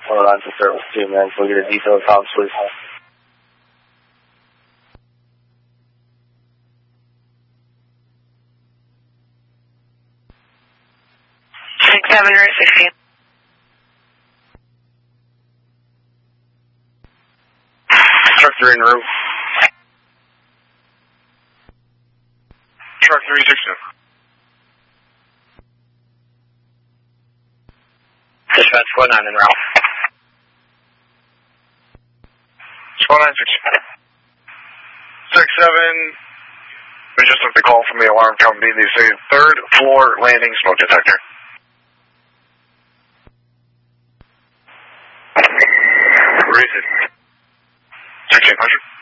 Hold on to service 2, man. So we'll get a detailed comms, please. Route 16. Truck 3 en route. Truck 316. Dispatch 49 en route. 4916. 67. We just took the call from the alarm company. They say 3rd floor landing smoke detector. Raise it. 1600.